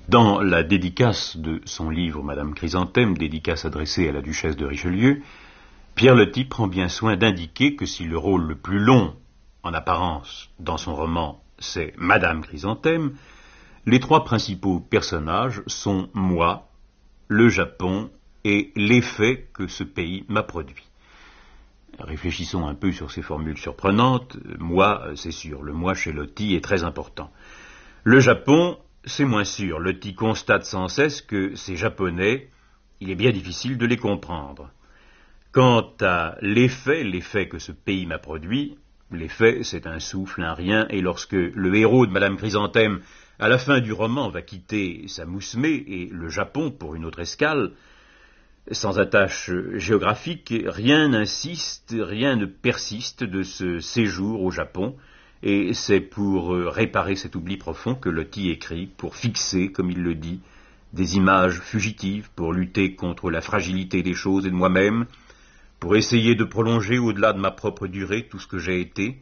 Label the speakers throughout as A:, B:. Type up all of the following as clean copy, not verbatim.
A: Dans la dédicace de son livre Madame Chrysanthème, dédicace adressée à la duchesse de Richelieu, Pierre Loti prend bien soin d'indiquer que si le rôle le plus long, en apparence, dans son roman, c'est Madame Chrysanthème, les trois principaux personnages sont moi, le Japon et l'effet que ce pays m'a produit. Réfléchissons un peu sur ces formules surprenantes. Moi, c'est sûr, le moi chez Loti est très important. Le Japon, c'est moins sûr. Loti constate sans cesse que ces Japonais, il est bien difficile de les comprendre. Quant à l'effet que ce pays m'a produit, l'effet, c'est un souffle, un rien, et lorsque le héros de Madame Chrysanthème, à la fin du roman, va quitter sa Mousmé et le Japon pour une autre escale, sans attache géographique, rien n'insiste, rien ne persiste de ce séjour au Japon, et c'est pour réparer cet oubli profond que Loti écrit, pour fixer, comme il le dit, des images fugitives, pour lutter contre la fragilité des choses et de moi-même, pour essayer de prolonger au-delà de ma propre durée tout ce que j'ai été.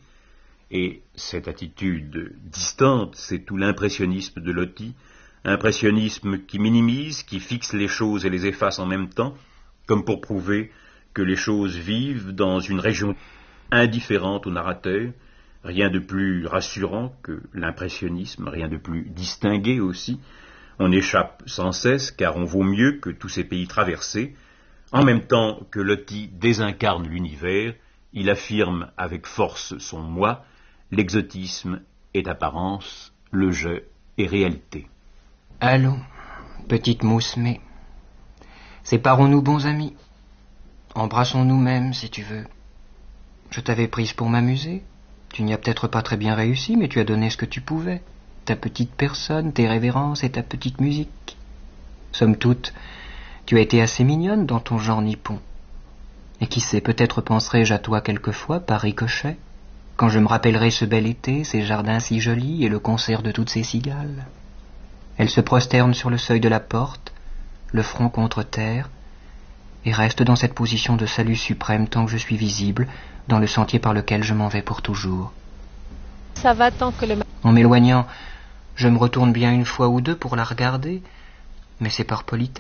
A: Et cette attitude distante, c'est tout l'impressionnisme de Loti, impressionnisme qui minimise, qui fixe les choses et les efface en même temps, comme pour prouver que les choses vivent dans une région indifférente au narrateur, rien de plus rassurant que l'impressionnisme, rien de plus distingué aussi. On échappe sans cesse, car on vaut mieux que tous ces pays traversés. En même temps que Loti désincarne l'univers, il affirme avec force son moi, l'exotisme est apparence, le je est réalité.
B: Allons, petite Mousmé, séparons-nous bons amis, embrassons-nous même si tu veux. Je t'avais prise pour m'amuser, tu n'y as peut-être pas très bien réussi, mais tu as donné ce que tu pouvais, ta petite personne, tes révérences et ta petite musique. Somme toute, tu as été assez mignonne dans ton genre nippon. Et qui sait, peut-être penserai-je à toi quelquefois, par ricochet, quand je me rappellerai ce bel été, ces jardins si jolis et le concert de toutes ces cigales. Elle se prosterne sur le seuil de la porte, le front contre terre, et reste dans cette position de salut suprême tant que je suis visible dans le sentier par lequel je m'en vais pour toujours.
C: Ça va tant que le...
B: En m'éloignant, je me retourne bien une fois ou deux pour la regarder, mais c'est par politesse.